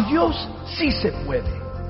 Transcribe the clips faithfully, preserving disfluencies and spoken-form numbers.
con Dios sí se puede.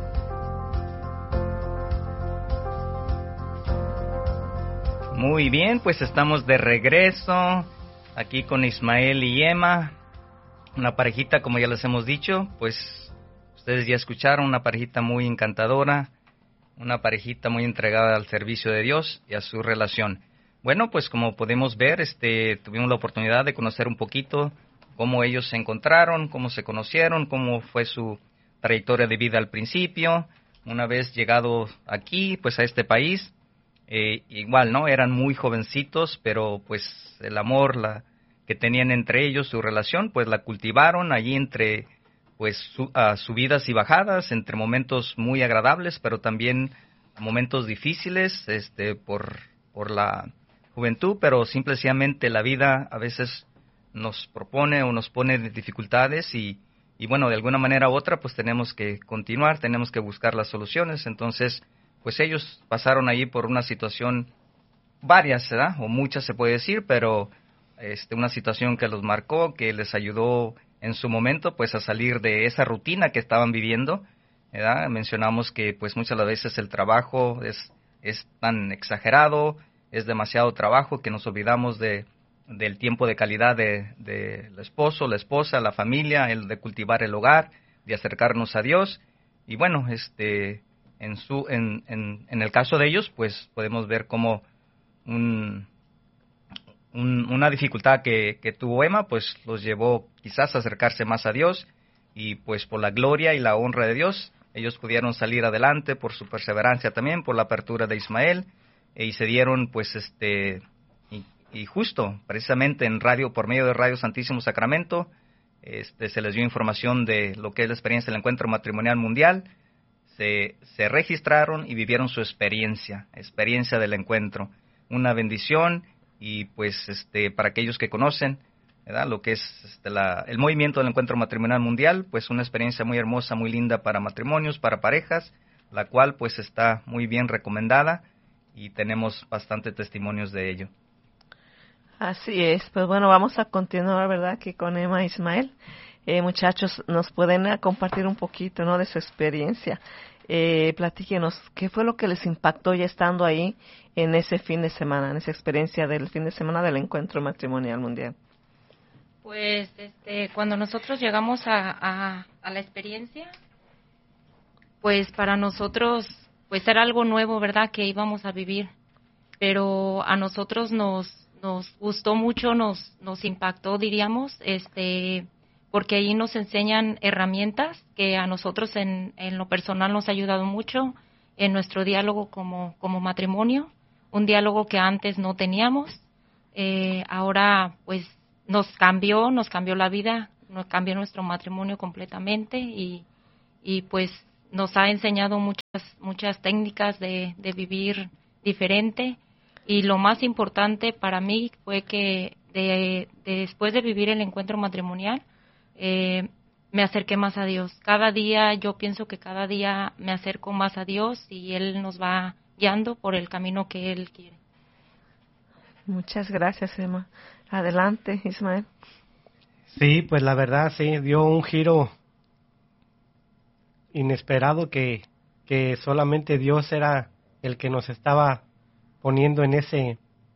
Muy bien, pues estamos de regreso aquí con Ismael y Emma, una parejita, como ya les hemos dicho, pues ustedes ya escucharon, una parejita muy encantadora, una parejita muy entregada al servicio de Dios y a su relación. Bueno, pues como podemos ver, este, tuvimos la oportunidad de conocer un poquito cómo ellos se encontraron, cómo se conocieron, cómo fue su trayectoria de vida al principio. Una vez llegado aquí, pues a este país, eh, igual, ¿no? Eran muy jovencitos, pero pues el amor la, que tenían entre ellos, su relación, pues la cultivaron allí entre pues su, uh, subidas y bajadas, entre momentos muy agradables, pero también momentos difíciles, este, por, por la juventud, pero simplemente la vida a veces nos propone o nos pone dificultades y, y bueno, de alguna manera u otra, pues tenemos que continuar, tenemos que buscar las soluciones. Entonces, pues ellos pasaron allí por una situación, varias, ¿verdad? O muchas se puede decir, pero este, una situación que los marcó, que les ayudó en su momento, pues a salir de esa rutina que estaban viviendo, ¿verdad? Mencionamos que pues muchas veces el trabajo es, es tan exagerado, es demasiado trabajo que nos olvidamos de, del tiempo de calidad de, de el esposo, la esposa, la familia, el de cultivar el hogar, de acercarnos a Dios. Y bueno, este, en, su, en, en, en el caso de ellos, pues podemos ver cómo un, un, una dificultad que, que tuvo Emma, pues los llevó quizás a acercarse más a Dios y pues por la gloria y la honra de Dios, ellos pudieron salir adelante por su perseverancia también, por la apertura de Ismael. Y se dieron pues este y, y justo precisamente en radio, por medio de Radio Santísimo Sacramento, este se les dio información de lo que es la experiencia del encuentro matrimonial mundial. Se, se registraron y vivieron su experiencia, experiencia del encuentro, una bendición. Y pues este para aquellos que conocen, ¿verdad?, lo que es este, la, el movimiento del encuentro matrimonial mundial, pues una experiencia muy hermosa, muy linda para matrimonios, para parejas, la cual pues está muy bien recomendada. Y tenemos bastante testimonios de ello. Así es, pues bueno, vamos a continuar, ¿verdad?, aquí con Emma e Ismael. Eh, muchachos, nos pueden uh, compartir un poquito, ¿no?, de su experiencia. Eh, platíquenos, ¿qué fue lo que les impactó ya estando ahí en ese fin de semana, en esa experiencia del fin de semana del Encuentro Matrimonial Mundial? Pues, este, cuando nosotros llegamos a, a, a la experiencia, pues para nosotros pues era algo nuevo, ¿verdad?, que íbamos a vivir, pero a nosotros nos nos gustó mucho, nos nos impactó, diríamos, este, porque ahí nos enseñan herramientas que a nosotros en, en lo personal nos ha ayudado mucho en nuestro diálogo como como matrimonio, un diálogo que antes no teníamos, eh, ahora pues nos cambió, nos cambió la vida, nos cambió nuestro matrimonio completamente y y pues nos ha enseñado muchas muchas técnicas de, de vivir diferente, y lo más importante para mí fue que de, de después de vivir el encuentro matrimonial eh, me acerqué más a Dios. Cada día, yo pienso que cada día me acerco más a Dios y Él nos va guiando por el camino que Él quiere. Muchas gracias, Emma. Adelante, Ismael. Sí, pues la verdad sí, dio un giro inesperado que, que solamente Dios era el que nos estaba poniendo en ese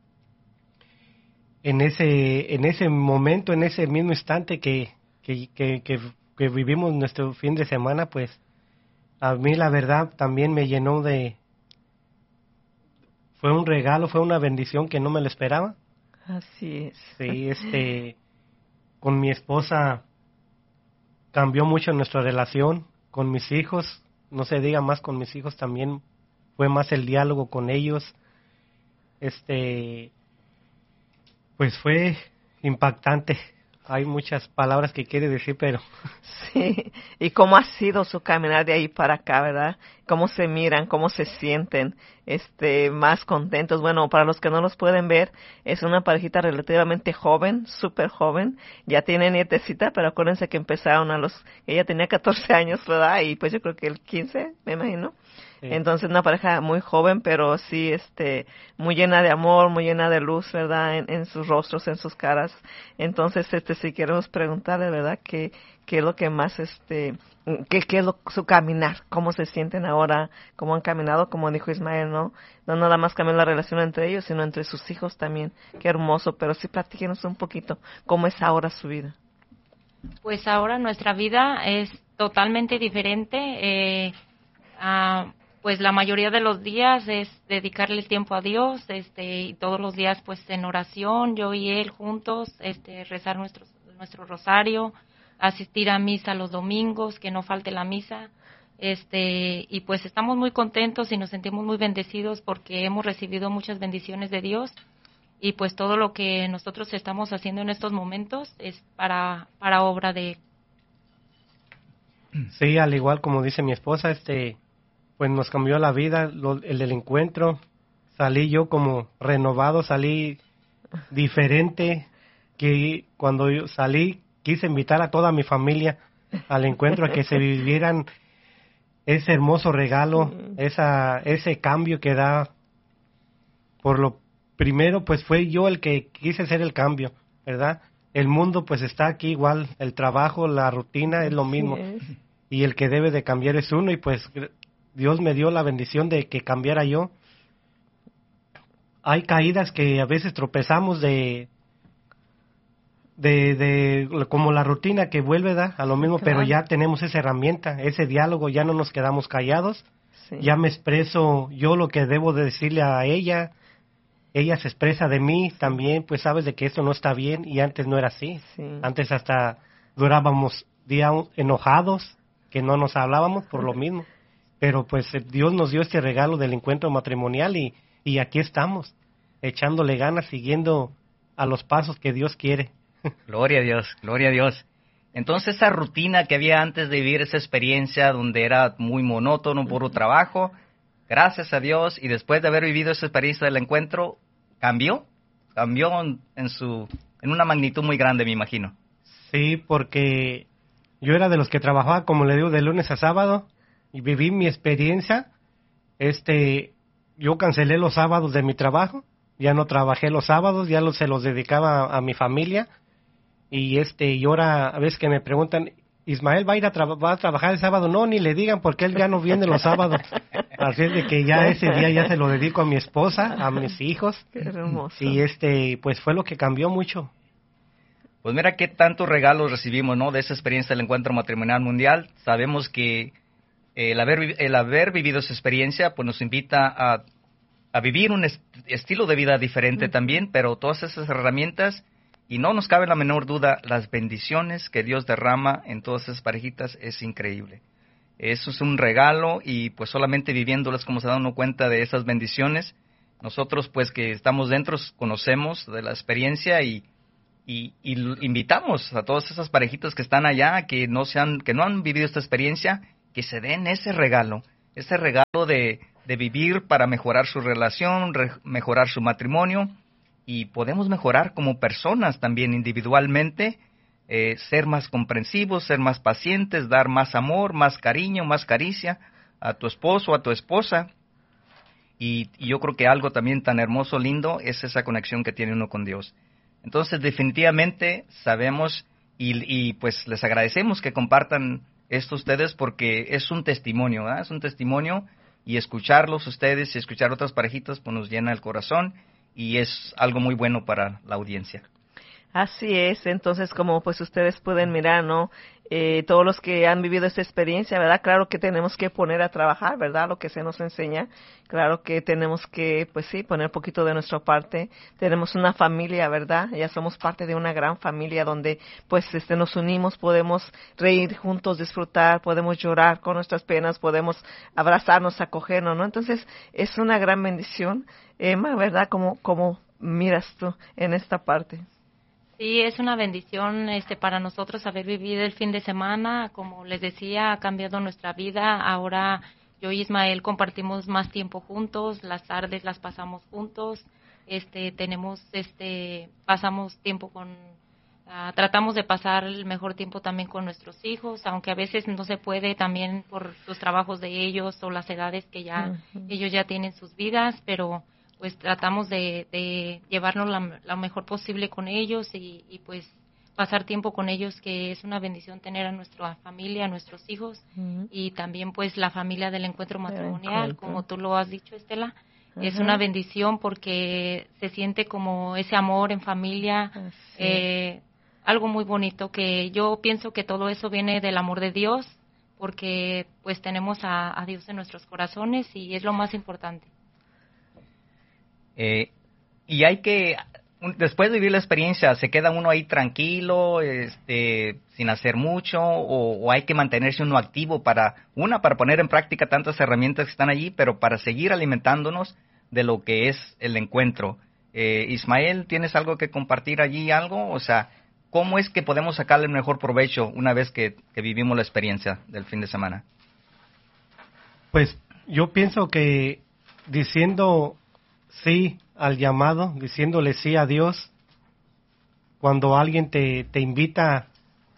en ese en ese momento, en ese mismo instante que que, que, que, que vivimos nuestro fin de semana. Pues a mí la verdad también me llenó de, fue un regalo, fue una bendición que no me lo esperaba. Así es. Sí, este, con mi esposa cambió mucho nuestra relación. Con mis hijos, no se diga más, con mis hijos también fue más el diálogo con ellos. Este, pues fue impactante. Hay muchas palabras que quiere decir, pero... Sí, y cómo ha sido su caminar de ahí para acá, ¿verdad? cómo se miran, cómo se sienten, este, más contentos. Bueno, para los que no los pueden ver, es una parejita relativamente joven, súper joven, ya tiene nietecita, pero acuérdense que empezaron a los, ella tenía catorce años, ¿verdad? Y pues yo creo que el quince, me imagino. Sí. Entonces una pareja muy joven, pero sí, este, muy llena de amor, muy llena de luz, ¿verdad? En, en sus rostros, en sus caras. Entonces, este, si queremos preguntarle, ¿verdad? ¿Qué, qué es lo que más, este, qué, qué es lo, su caminar? ¿Cómo se sienten ahora? ¿Cómo han caminado? Como dijo Ismael, ¿no? No nada más cambió la relación entre ellos, sino entre sus hijos también. Qué hermoso. Pero sí, platíquenos un poquito cómo es ahora su vida. Pues ahora nuestra vida es totalmente diferente. Eh, ah, pues la mayoría de los días es dedicarle el tiempo a Dios, este, y todos los días pues en oración, yo y él juntos, este, rezar nuestro, nuestro rosario, asistir a misa los domingos, que no falte la misa, este, y pues estamos muy contentos y nos sentimos muy bendecidos porque hemos recibido muchas bendiciones de Dios, y pues todo lo que nosotros estamos haciendo en estos momentos es para, para obra de Él. Sí, al igual como dice mi esposa, este, pues nos cambió la vida, lo, el del encuentro, salí yo como renovado, salí diferente, que cuando yo salí quise invitar a toda mi familia al encuentro, a que se vivieran ese hermoso regalo, esa ese cambio que da. Por lo primero, pues fue yo el que quise hacer el cambio, ¿verdad? El mundo pues está aquí igual, el trabajo, la rutina es lo mismo, y el que debe de cambiar es uno, y pues Dios me dio la bendición de que cambiara yo. Hay caídas que a veces tropezamos de de, de como la rutina que vuelve, ¿da? A lo mismo, claro. Pero ya tenemos esa herramienta, ese diálogo, ya no nos quedamos callados, sí. Ya me expreso yo lo que debo de decirle a ella, ella se expresa de mí también, pues sabes de que esto no está bien, y antes no era así, sí. Antes hasta durábamos días enojados, que no nos hablábamos por lo mismo. Pero pues Dios nos dio este regalo del encuentro matrimonial y, y aquí estamos, echándole ganas, siguiendo a los pasos que Dios quiere. Gloria a Dios, gloria a Dios. Entonces esa rutina que había antes de vivir esa experiencia donde era muy monótono, puro trabajo, gracias a Dios, y después de haber vivido esa experiencia del encuentro, cambió, cambió en, en su, en una magnitud muy grande, me imagino. Sí, porque yo era de los que trabajaba, como le digo, de lunes a sábado, y viví mi experiencia. Este, yo cancelé los sábados de mi trabajo, ya no trabajé los sábados, ya los, se los dedicaba a, a mi familia, y este, y ahora a veces que me preguntan, Ismael va a ir a, tra- va a trabajar el sábado, no, ni le digan porque él ya no viene los sábados, así es de que ya ese día ya se lo dedico a mi esposa, a mis hijos. Qué hermoso. Y este, pues fue lo que cambió mucho. Pues mira qué tantos regalos recibimos, ¿no? De esa experiencia del encuentro matrimonial mundial. Sabemos que el haber, el haber vivido esa experiencia, pues nos invita a, a vivir un est- estilo de vida diferente uh-huh. también, pero todas esas herramientas, y no nos cabe la menor duda, las bendiciones que Dios derrama en todas esas parejitas es increíble. Eso es un regalo, y pues solamente viviéndolas como se da uno cuenta de esas bendiciones. Nosotros pues que estamos dentro conocemos de la experiencia, y Y, y invitamos a todas esas parejitas que están allá, que no se han, que no han vivido esta experiencia, que se den ese regalo, ese regalo de, de vivir para mejorar su relación, re, mejorar su matrimonio, y podemos mejorar como personas también individualmente, eh, ser más comprensivos, ser más pacientes, dar más amor, más cariño, más caricia a tu esposo, a tu esposa, y, y yo creo que algo también tan hermoso, lindo, es esa conexión que tiene uno con Dios. Entonces, definitivamente sabemos y, y pues les agradecemos que compartan esto ustedes, porque es un testimonio, ¿verdad? Es un testimonio, y escucharlos ustedes y escuchar otras parejitas pues nos llena el corazón, y es algo muy bueno para la audiencia. Así es, entonces como pues ustedes pueden mirar, ¿no? Eh, todos los que han vivido esta experiencia, ¿verdad? Claro que tenemos que poner a trabajar, ¿verdad? Lo que se nos enseña. Claro que tenemos que, pues sí, poner un poquito de nuestra parte. Tenemos una familia, ¿verdad? Ya somos parte de una gran familia donde, pues, este, nos unimos, podemos reír juntos, disfrutar, podemos llorar con nuestras penas, podemos abrazarnos, acogernos, ¿no? Entonces, es una gran bendición, Emma, ¿verdad? Como, como miras tú en esta parte. Sí, es una bendición este para nosotros haber vivido el fin de semana. Como les decía, ha cambiado nuestra vida. Ahora yo y Ismael compartimos más tiempo juntos, las tardes las pasamos juntos, este, tenemos, este, pasamos tiempo con, uh, tratamos de pasar el mejor tiempo también con nuestros hijos, aunque a veces no se puede también por los trabajos de ellos o las edades que ya, uh-huh. ellos ya tienen sus vidas, pero pues tratamos de, de llevarnos la, lo mejor posible con ellos y, y pues pasar tiempo con ellos, que es una bendición tener a nuestra familia, a nuestros hijos, uh-huh. y también pues la familia del encuentro matrimonial, encuentro. Como tú lo has dicho, Estela, uh-huh. es una bendición porque se siente como ese amor en familia, uh-huh. eh, algo muy bonito, que yo pienso que todo eso viene del amor de Dios, porque pues tenemos a, a Dios en nuestros corazones y es lo más importante. Eh, y hay que... Después de vivir la experiencia, ¿se queda uno ahí tranquilo, este, sin hacer mucho, o, o hay que mantenerse uno activo para, una, para poner en práctica tantas herramientas que están allí, pero para seguir alimentándonos de lo que es el encuentro? Eh, Ismael, ¿tienes algo que compartir allí, algo? O sea, ¿cómo es que podemos sacarle el mejor provecho una vez que, que vivimos la experiencia del fin de semana? Pues yo pienso que diciendo sí al llamado, diciéndole sí a Dios, cuando alguien te, te invita,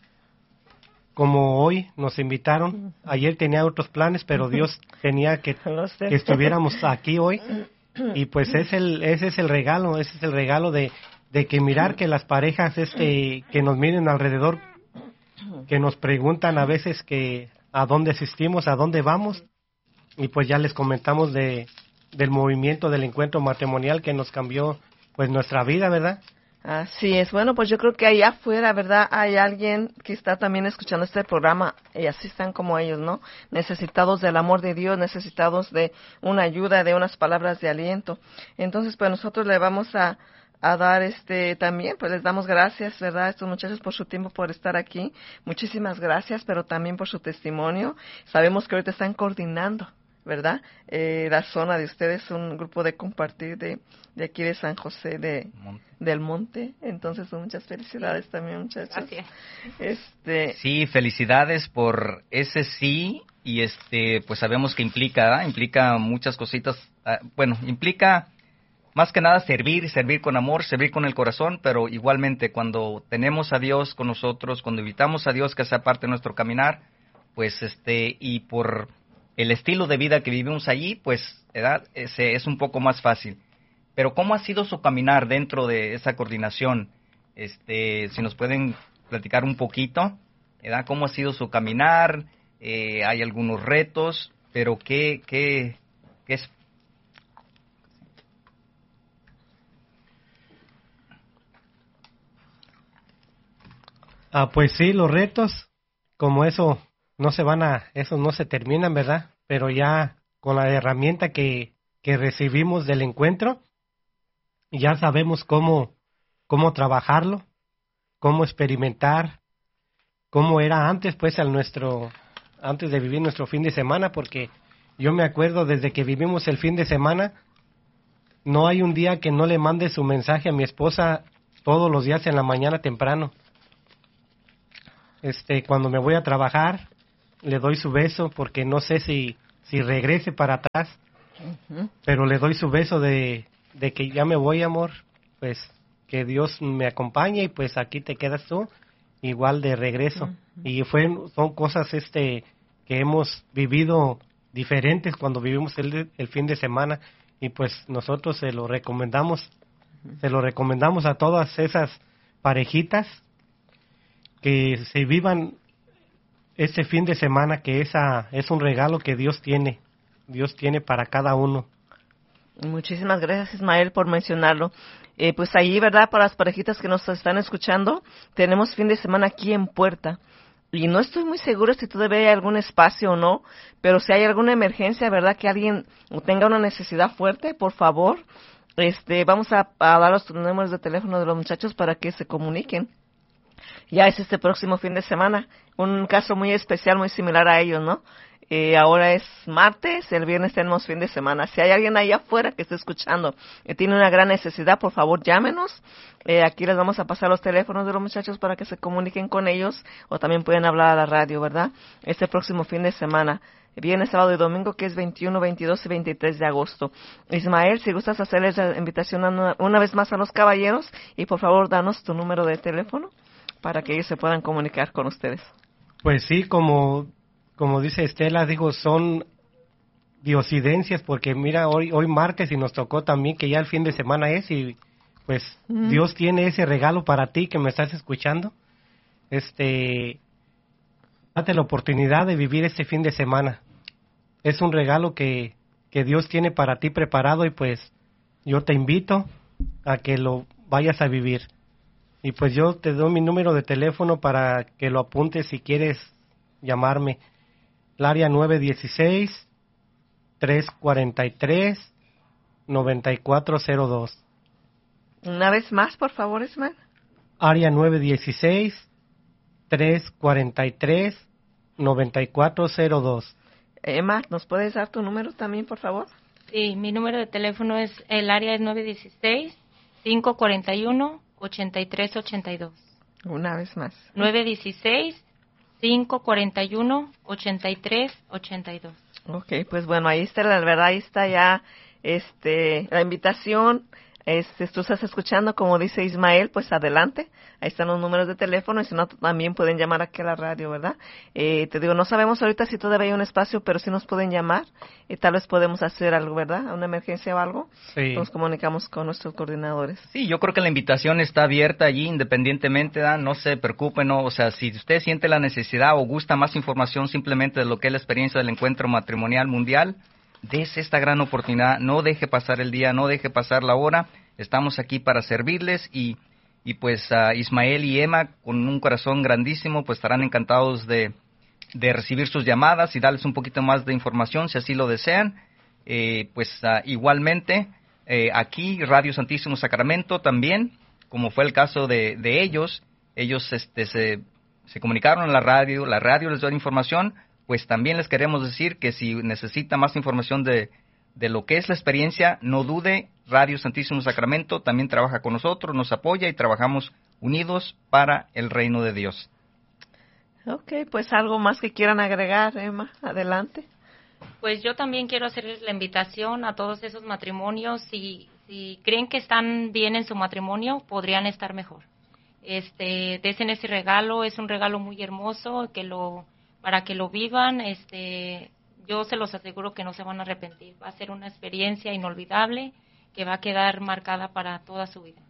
como hoy nos invitaron, ayer tenía otros planes, pero Dios tenía que, que estuviéramos aquí hoy, y pues es el, ese es el regalo, ese es el regalo de, de que mirar que las parejas este que nos miren alrededor, que nos preguntan a veces que a dónde asistimos, a dónde vamos, y pues ya les comentamos de del movimiento del encuentro matrimonial que nos cambió pues nuestra vida, ¿verdad? Así es. Bueno, pues yo creo que allá afuera, ¿verdad? Hay alguien que está también escuchando este programa y así están como ellos, ¿no? Necesitados del amor de Dios, necesitados de una ayuda, de unas palabras de aliento. Entonces, pues nosotros le vamos a, a dar este también, pues les damos gracias, ¿verdad? A estos muchachos por su tiempo, por estar aquí. Muchísimas gracias, pero también por su testimonio. Sabemos que ahorita están coordinando, ¿verdad? Eh, la zona de ustedes, un grupo de compartir de, de aquí de San José de Monte. del Monte. Entonces, muchas felicidades sí. también, muchachos. Gracias. Este... Sí, felicidades por ese sí, y este, pues sabemos que implica, ¿verdad? Implica muchas cositas, uh, bueno, implica más que nada servir, servir con amor, servir con el corazón, pero igualmente cuando tenemos a Dios con nosotros, cuando invitamos a Dios que sea parte de nuestro caminar, pues este, y por el estilo de vida que vivimos allí, pues ¿verdad? Es, es un poco más fácil. Pero ¿cómo ha sido su caminar dentro de esa coordinación? Este, si nos pueden platicar un poquito, ¿verdad? ¿Cómo ha sido su caminar? Eh, hay algunos retos, pero ¿qué, qué, qué es? Ah, pues sí, los retos, como eso... no se van a, esos no se terminan, ¿verdad? Pero ya con la herramienta que, que recibimos del encuentro, ya sabemos cómo, cómo trabajarlo, cómo experimentar, cómo era antes, pues, al nuestro, antes de vivir nuestro fin de semana, porque yo me acuerdo desde que vivimos el fin de semana, no hay un día que no le mande su mensaje a mi esposa todos los días en la mañana temprano. Este, cuando me voy a trabajar, le doy su beso porque no sé si si regrese para atrás, uh-huh. pero le doy su beso de, de que ya me voy, amor, pues que Dios me acompañe y pues aquí te quedas tú, igual de regreso. Uh-huh. Y fue, son cosas este que hemos vivido diferentes cuando vivimos el, el fin de semana, y pues nosotros se lo recomendamos, uh-huh. se lo recomendamos a todas esas parejitas que se vivan este fin de semana, que esa es un regalo que Dios tiene, Dios tiene para cada uno. Muchísimas gracias, Ismael, por mencionarlo. Eh, pues ahí, ¿verdad? Para las parejitas que nos están escuchando, tenemos fin de semana aquí en Puerta. Y no estoy muy segura si todavía hay algún espacio o no, pero si hay alguna emergencia, ¿verdad? Que alguien tenga una necesidad fuerte, por favor, este, vamos a, a dar los números de teléfono de los muchachos para que se comuniquen. Ya es este próximo fin de semana, un caso muy especial, muy similar a ellos, ¿no? Eh, ahora es martes, el viernes tenemos fin de semana. Si hay alguien ahí afuera que esté escuchando y tiene una gran necesidad, por favor llámenos. Eh, aquí les vamos a pasar los teléfonos de los muchachos para que se comuniquen con ellos, o también pueden hablar a la radio, ¿verdad? Este próximo fin de semana, viernes, sábado y domingo, que es veintiuno, veintidós y veintitrés de agosto. Ismael, si gustas hacerles la invitación una, una vez más a los caballeros, y por favor danos tu número de teléfono para que ellos se puedan comunicar con ustedes. Pues sí, como, como dice Estela, digo, son diosidencias, porque mira, hoy, hoy martes y nos tocó también que ya el fin de semana es, y pues mm. Dios tiene ese regalo para ti que me estás escuchando. Este, date la oportunidad de vivir este fin de semana. Es un regalo que, que Dios tiene para ti preparado, y pues yo te invito a que lo vayas a vivir. Y pues yo te doy mi número de teléfono para que lo apuntes si quieres llamarme. El área nueve uno seis, tres cuatro tres, nueve cuatro cero dos. Una vez más, por favor, Ismael. Área nueve uno seis, tres cuatro tres, nueve cuatro cero dos. Emma, ¿nos puedes dar tu número también, por favor? Sí, mi número de teléfono es, el área es nueve uno seis, cinco cuatro uno, ocho tres ocho dos. Una vez más. nueve uno seis, cinco cuatro uno, ocho tres ocho dos. Ok, pues bueno, ahí está, la verdad, ahí está ya este la invitación. Este, tú estás escuchando, como dice Ismael, pues adelante, ahí están los números de teléfono, y si no, también pueden llamar aquí a la radio, ¿verdad? Eh, te digo, no sabemos ahorita si todavía hay un espacio, pero sí nos pueden llamar, y tal vez podemos hacer algo, ¿verdad? Una emergencia o algo. Sí. Nos comunicamos con nuestros coordinadores. Sí, yo creo que la invitación está abierta allí independientemente, ¿verdad? No se preocupen, ¿no? O sea, si usted siente la necesidad o gusta más información simplemente de lo que es la experiencia del encuentro matrimonial mundial, dese esta gran oportunidad, no deje pasar el día, no deje pasar la hora, estamos aquí para servirles, y, y pues uh, Ismael y Emma, con un corazón grandísimo, pues estarán encantados de, de recibir sus llamadas y darles un poquito más de información si así lo desean. Eh, pues uh, igualmente, eh, aquí Radio Santísimo Sacramento también, como fue el caso de, de ellos, ellos este, se, se comunicaron en la radio, la radio les dio información. Pues también les queremos decir que si necesita más información de, de lo que es la experiencia, no dude, Radio Santísimo Sacramento también trabaja con nosotros, nos apoya, y trabajamos unidos para el reino de Dios. Ok, pues algo más que quieran agregar, Emma, adelante. Pues yo también quiero hacerles la invitación a todos esos matrimonios, si, si creen que están bien en su matrimonio, podrían estar mejor. Este, desen ese regalo, es un regalo muy hermoso, que lo... para que lo vivan, este, yo se los aseguro que no se van a arrepentir. Va a ser una experiencia inolvidable que va a quedar marcada para toda su vida.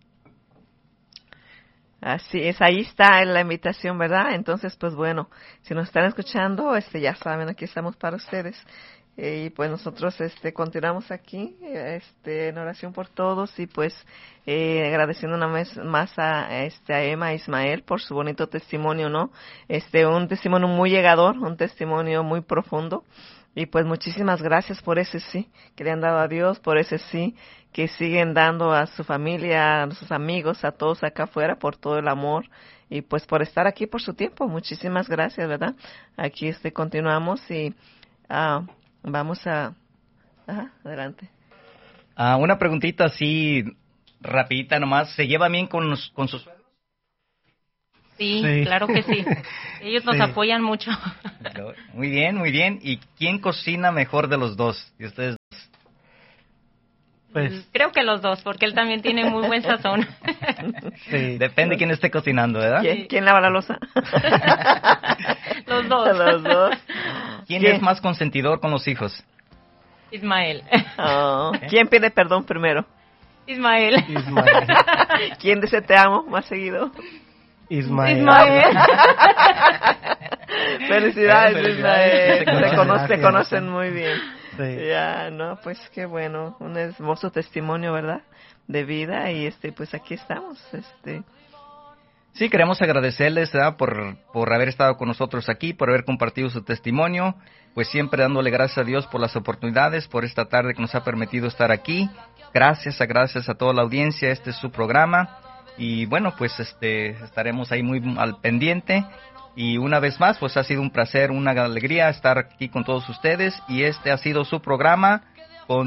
Así es, ahí está la invitación, ¿verdad? Entonces, pues bueno, si nos están escuchando, este, ya saben, aquí estamos para ustedes. Eh, y pues nosotros este continuamos aquí este en oración por todos, y pues eh, agradeciendo una vez más a este a Emma e Ismael por su bonito testimonio, ¿no? Este un testimonio muy llegador, un testimonio muy profundo, y pues muchísimas gracias por ese sí que le han dado a Dios, por ese sí que siguen dando a su familia, a sus amigos, a todos acá afuera, por todo el amor, y pues por estar aquí, por su tiempo. Muchísimas gracias, ¿verdad? Aquí este continuamos, y ah uh, vamos a... Ajá, adelante. Ah, una preguntita así, rapidita nomás. ¿Se lleva bien con, los, con sus suegros? Sí, sí, claro que sí. Ellos nos sí. apoyan mucho. Muy bien, muy bien. ¿Y quién cocina mejor de los dos? ¿Y ustedes dos? Pues creo que los dos, porque él también tiene muy buen sazón. Sí, depende de quién esté cocinando, ¿verdad? ¿Quién, ¿Quién lava la loza? Los dos. Los dos. ¿Quién, ¿Quién es más consentidor con los hijos? Ismael. Oh, ¿quién pide perdón primero? Ismael. Ismael. ¿Quién dice te amo más seguido? Ismael. Ismael. Felicidades, Ismael. Se, cono se conocen muy bien. Sí. Ya, no, pues qué bueno, un hermoso testimonio, ¿verdad? De vida, y este, pues aquí estamos, este. Sí, queremos agradecerles, ¿verdad? por por haber estado con nosotros aquí, por haber compartido su testimonio, pues siempre dándole gracias a Dios por las oportunidades, por esta tarde que nos ha permitido estar aquí. Gracias a gracias a toda la audiencia, este es su programa, y bueno, pues este estaremos ahí muy al pendiente. Y una vez más, pues ha sido un placer, una alegría estar aquí con todos ustedes. Y este ha sido su programa,